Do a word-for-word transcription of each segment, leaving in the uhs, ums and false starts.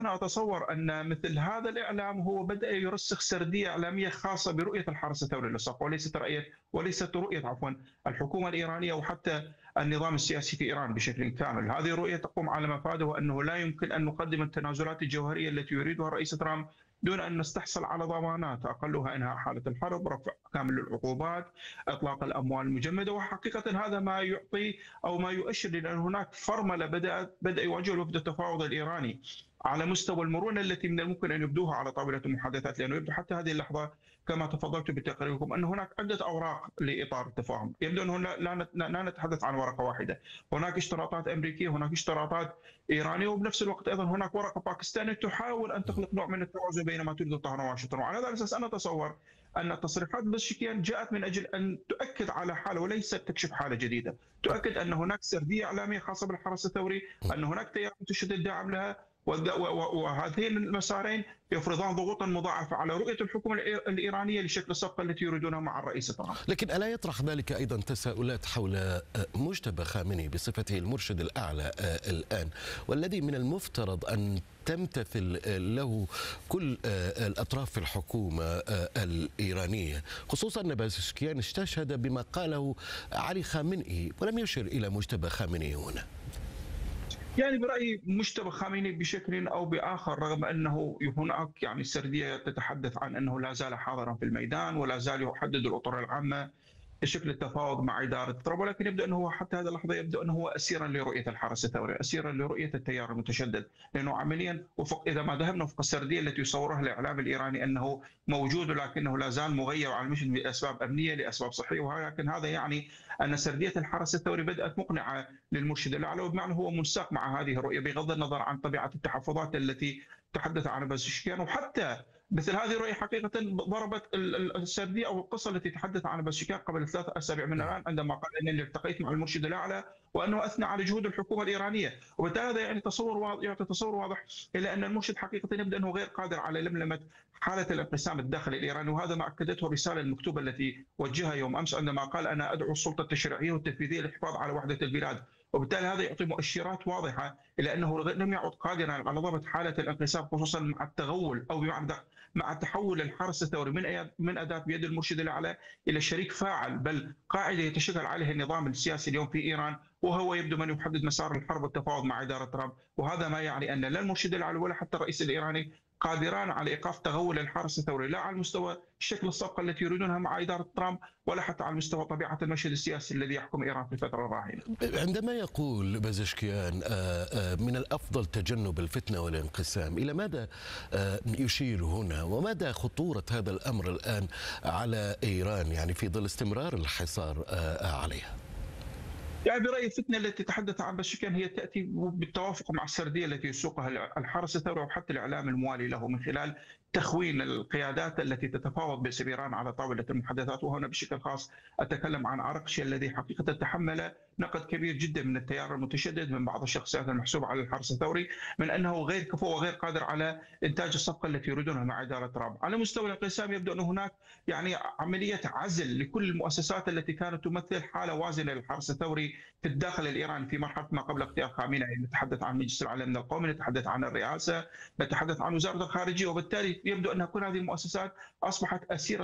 أنا أتصور أن مثل هذا الإعلام هو بدأ يرسخ سردية إعلامية خاصة برؤية الحرس الثوري للصف، وليست رؤية وليست رؤية عفوا الحكومة الإيرانية وحتى النظام السياسي في إيران بشكل كامل. هذه الرؤية تقوم على مفاده وأنه لا يمكن أن نقدم التنازلات الجوهرية التي يريدها الرئيس ترامب دون أن نستحصل على ضمانات أقلها إنهاء حالة الحرب، رفع كامل العقوبات، إطلاق الأموال المجمدة. وحقيقة هذا ما يعطي أو ما يؤشر لأن هناك فرملة بدأت بدأ يواجه الوفد التفاوض الإيراني على مستوى المرونة التي من الممكن أن يبدوها على طاولة المحادثات، لأنه يبدو حتى هذه اللحظة كما تفضلت بتقريركم أن هناك عدة أوراق لإطار التفاهم. يبدو أنه لا لا نتحدث عن ورقة واحدة، هناك اشتراطات أمريكية، هناك اشتراطات إيرانية، وبنفس الوقت أيضا هناك ورقة باكستانية تحاول أن تخلق نوع من التوازن بين ما تريد طهران واشنطن. وعلى هذا الأساس أنا أتصور أن تصريحات بزشكيان جاءت من أجل أن تؤكد على حالة وليست تكشف حالة جديدة، تؤكد أن هناك سردية إعلامية خاصة بالحرس الثوري، أن هناك تيار متشدد داعم لها، وهذين المسارين يفرضان ضغوطا مضاعفه على رؤيه الحكومه الايرانيه لشكل الصفقه التي يريدونها مع الرئيس ترامب. لكن الا يطرح ذلك ايضا تساؤلات حول مجتبى خامنئي بصفته المرشد الاعلى الان، والذي من المفترض ان تمتثل له كل الاطراف في الحكومه الايرانيه، خصوصا ان بازشكيان استشهد بما قاله علي خامنئي ولم يشر الى مجتبى خامنئي هنا. يعني برأيي مجتبى خامنئي بشكل أو بآخر، رغم أنه هناك يعني سردية تتحدث عن أنه لا زال حاضرا في الميدان ولا زال يحدد الأطر العامة شكل التفاوض مع إدارة ترامب، ولكن يبدو أنه حتى هذه اللحظة يبدو أنه هو أسيرا لرؤية الحرس الثوري، أسيرا لرؤية التيار المتشدد، لأنه عمليا وفق إذا ما ذهبنا وفق السردية التي يصورها الإعلام الإيراني أنه موجود ولكنه لا زال مغيب على المشهد لأسباب أمنية لأسباب صحية، ولكن هذا يعني أن سردية الحرس الثوري بدأت مقنعة للمرشد الأعلى، وبمعنى هو منساق مع هذه الرؤية بغض النظر عن طبيعة التحفظات التي تحدث عنها بازشكيان. وحتى مثل هذه الرؤية حقيقة ضربت السردية أو القصة التي تحدث عنها بازشكيان قبل ثلاثة أسابيع من الآن عندما قال أنني التقيت مع المرشد الأعلى وأنه أثنى على جهود الحكومة الإيرانية، وبالتالي هذا يعني تصور واضح يعطي تصور واضح إلى أن المرشد حقيقة يبدو أنه غير قادر على لملمة حالة الانقسام الداخلي الإيراني، وهذا ما أكدته الرسالة المكتوبة التي وجهها يوم أمس عندما قال أنا أدعو السلطة التشريعية والتنفيذية للحفاظ على وحدة البلاد. وبالتالي هذا يعطي مؤشرات واضحة إلى أنه لم يعد قادرا على ضبط حالة الانقسام، خصوصا مع التغول أو بمعنى مع تحول الحرس الثوري من من أداة بيد المرشد الأعلى إلى شريك فاعل بل قاعدة يتشكل عليها النظام السياسي اليوم في إيران، وهو يبدو من يحدد مسار الحرب والتفاوض مع إدارة ترامب. وهذا ما يعني أن لا المرشد الأعلى ولا حتى الرئيس الإيراني قادران على ايقاف تغول الحرس الثوري، لا على مستوى شكل الصفقه التي يريدونها مع اداره ترامب ولا حتى على مستوى طبيعه المشهد السياسي الذي يحكم ايران في الفتره الراهنه. عندما يقول بازشكيان من الافضل تجنب الفتنه والانقسام، الى ماذا يشير هنا؟ ومدى خطوره هذا الامر الان على ايران يعني في ظل استمرار الحصار عليها؟ يعني برأيي الفتنة التي تحدث عن بازشكيان هي تأتي بالتوافق مع السردية التي يسوقها الحرس الثوري وحتى الإعلام الموالي له من خلال تخوين القيادات التي تتفاوض باسم إيران على طاولة المحادثات. وهنا بشكل خاص أتكلم عن عرقشي الذي حقيقة تحمل نقد كبير جدا من التيار المتشدد من بعض الشخصيات المحسوبة على الحرس الثوري من أنه غير كفو وغير قادر على إنتاج الصفقة التي يريدونها مع إدارة ترامب. على مستوى الانقسام يبدو أن هناك يعني عملية عزل لكل المؤسسات التي كانت تمثل حالة وازنة للحرس الثوري في الداخل الإيراني في مرحلة ما قبل اغتيال خامنئي. نتحدث عن مجلس الأعلى من القومي، نتحدث عن الرئاسة، نتحدث عن وزارة الخارجية، وبالتالي يبدو أن كل هذه المؤسسات أصبحت أسيرة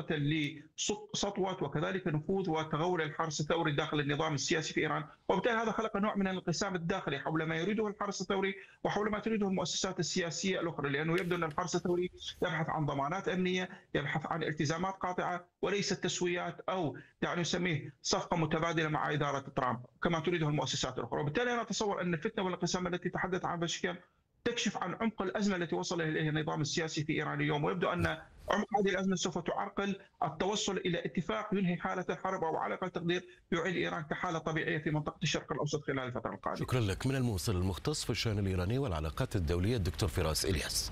لسطوة وكذلك نفوذ وتغول الحرس الثوري داخل النظام السياسي في إيران، وبالتالي هذا خلق نوع من الانقسام الداخلي حول ما يريده الحرس الثوري وحول ما تريده المؤسسات السياسية الأخرى، لأنه يبدو أن الحرس الثوري يبحث عن ضمانات أمنية، يبحث عن التزامات قاطعة وليس تسويات أو يعني نسميه صفقة متبادلة مع إدارة ترامب كما تريده المؤسسات الأخرى. وبالتالي أنا أتصور أن الفتنة والانقسام التي تحدث عنها بازشكيان تكشف عن عمق الأزمة التي وصل إليها النظام السياسي في إيران اليوم، ويبدو أن عمق هذه الأزمة سوف تعرقل التوصل إلى اتفاق ينهي حالة الحرب أو على أقل تقدير يعيد إيران كحالة طبيعية في منطقة الشرق الأوسط خلال الفترة القادمة. شكرا لك. من الموصل المختص في الشأن الإيراني والعلاقات الدولية الدكتور فراس إلياس.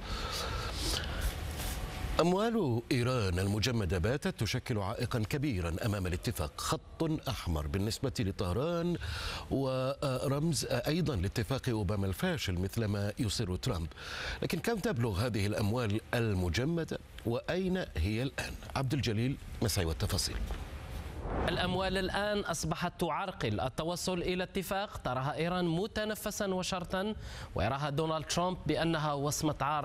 أموال إيران المجمدة باتت تشكل عائقا كبيرا أمام الاتفاق، خط أحمر بالنسبة لطهران ورمز أيضا لاتفاق أوباما الفاشل مثلما يصر ترامب. لكن كم تبلغ هذه الأموال المجمدة وأين هي الآن؟ عبد الجليل مسعي والتفاصيل. الأموال الآن أصبحت تعرقل التوصل إلى اتفاق تراها إيران متنفسا وشرطا، ويراها دونالد ترامب بأنها وصمة عار